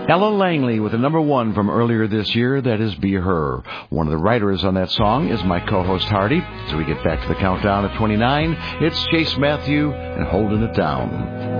Ella Langley with the number one from earlier this year, that is Be Her. One of the writers on that song is my co-host Hardy. As we get back to the countdown at 29, it's Chase Matthew and Holding It Down.